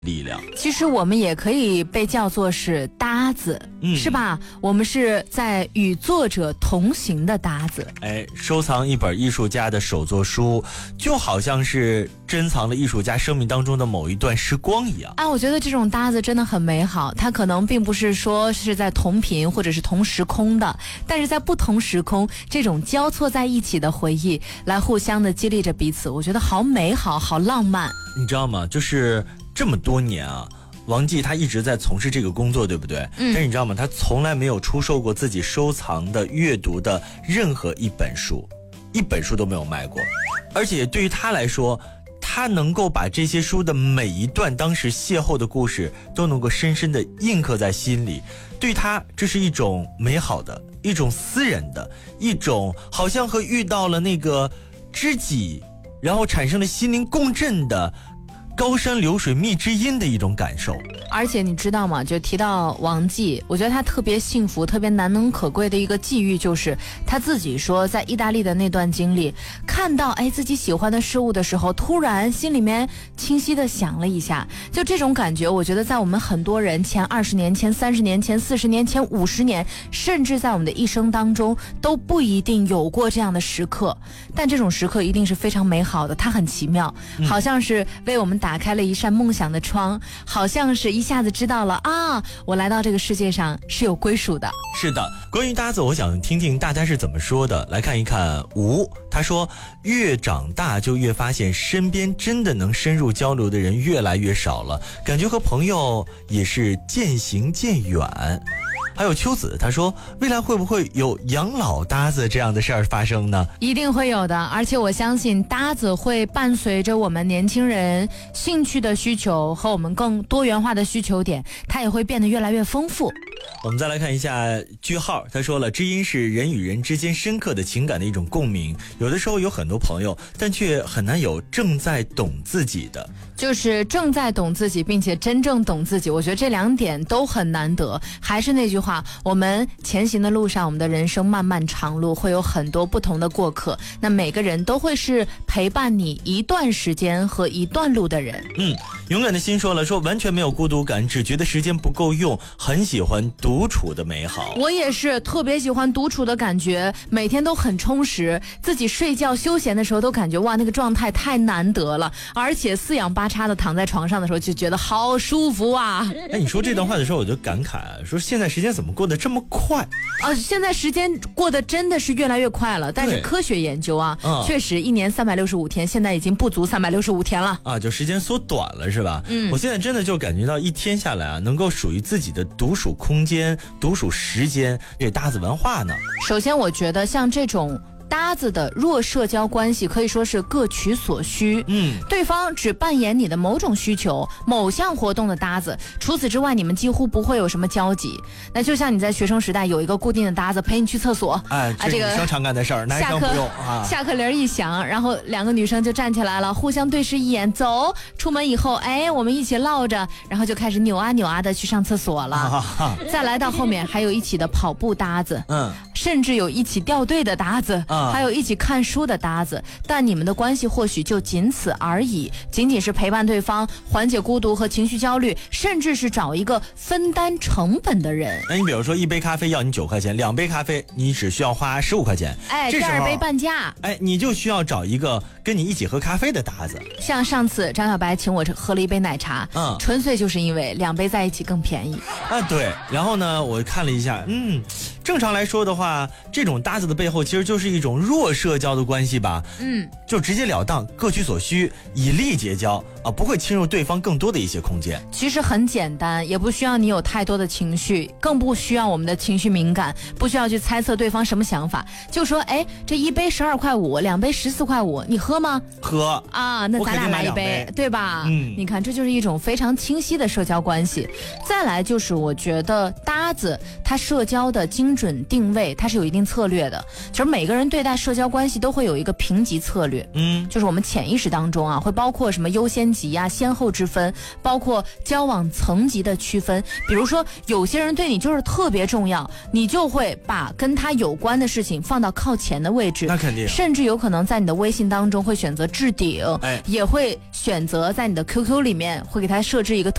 力量。 其实我们也可以被叫做是搭子，是吧？我们是在与作者同行的搭子。 收藏一本艺术家的手作书，就好像是珍藏了艺术家生命当中的某一段时光一样。 我觉得这种搭子真的很美好，它可能并不是说是在同频或者是同时空的，但是在不同时空这种交错在一起的回忆，来互相的激励着彼此，我觉得好美好，好浪漫。 你知道吗？就是这么多年啊，王季他一直在从事这个工作，对不对？但是你知道吗？他从来没有出售过自己收藏的、阅读的任何一本书，一本书都没有卖过。而且对于他来说，他能够把这些书的每一段当时邂逅的故事都能够深深地印刻在心里。对他，这是一种美好的、一种私人的、一种好像和遇到了那个知己，然后产生了心灵共振的高山流水觅知音的一种感受。 而且你知道吗？就提到王季，我觉得他特别幸福、特别难能可贵的一个际遇，就是他自己说，在意大利的那段经历，看到自己喜欢的事物的时候，突然心里面清晰的想了一下。就这种感觉，我觉得在我们很多人前20年、前30年、前40年、前50年，甚至在我们的一生当中，都不一定有过这样的时刻。但这种时刻一定是非常美好的，它很奇妙，好像是为我们打开了一扇梦想的窗，好像是一下子知道了我来到这个世界上是有归属的。 是的，关于搭子，我想听听大家是怎么说的。来看一看吴，他说越长大就越发现身边真的能深入交流的人越来越少了，感觉和朋友也是渐行渐远。还有秋子，他说未来会不会有养老搭子这样的事儿发生呢？ 一定会有的，而且我相信搭子会伴随着我们年轻人兴趣的需求和我们更多元化的需求点，它也会变得越来越丰富。 我们再来看一下句号，他说了，知音是人与人之间深刻的情感的一种共鸣，有的时候有很多朋友，但却很难有正在懂自己的。 就是正在懂自己并且真正懂自己，我觉得这2点都很难得。还是那句话，我们前行的路上，我们的人生漫漫长路，会有很多不同的过客，那每个人都会是陪伴你一段时间和一段路的人。 勇敢的心说了，说完全没有孤独感，只觉得时间不够用，很喜欢独处的美好。 我也是特别喜欢独处的感觉，每天都很充实，自己睡觉休闲的时候都感觉哇，那个状态太难得了，而且四仰八叉的躺在床上的时候就觉得好舒服啊。 你说这段话的时候我就感慨，说现在时间怎么过得这么快现在时间过得真的是越来越快了，但是科学研究确实1年365天，现在已经不足365天了就时间缩短了是吧？我现在真的就感觉到一天下来能够属于自己的独处空间、独处时间，这搭子文化呢。 首先我觉得像这种搭子的弱社交关系可以说是各取所需，对方只扮演你的某种需求、某项活动的搭子，除此之外你们几乎不会有什么交集。那就像你在学生时代有一个固定的搭子陪你去厕所， 这是女生常干的事儿，男生不用下课铃一响，然后2个女生就站起来了，互相对视一眼，走，出门以后我们一起唠着，然后就开始扭啊扭啊的去上厕所了。再来到后面还有一起的跑步搭子，甚至有一起掉队的搭子，还有一起看书的搭子，但你们的关系或许就仅此而已，仅仅是陪伴对方，缓解孤独和情绪焦虑，甚至是找一个分担成本的人。 那你比如说1杯咖啡要你9块钱，2杯咖啡你只需要花15块钱， 第2杯半价， 你就需要找一个跟你一起喝咖啡的搭子。 像上次张小白请我喝了1杯奶茶，纯粹就是因为2杯在一起更便宜对。然后呢，我看了一下，正常来说的话，这种搭子的背后其实就是一种弱社交的关系吧，就直截了当，各取所需，以利结交不会侵入对方更多的一些空间。 其实很简单，也不需要你有太多的情绪，更不需要我们的情绪敏感，不需要去猜测对方什么想法，就说这1杯12块5，2杯14块5，你喝吗？ 喝那咱俩来1杯，对吧？你看这就是一种非常清晰的社交关系。再来就是我觉得搭子他社交的精准定位，它是有一定策略的。其实每个人对待社交关系都会有一个评级策略，就是我们潜意识当中会包括什么优先分级呀、先后之分，包括交往层级的区分。比如说，有些人对你就是特别重要，你就会把跟他有关的事情放到靠前的位置。 那肯定。 甚至有可能在你的微信当中会选择置顶，也会选择在你的 QQ 里面会给他设置一个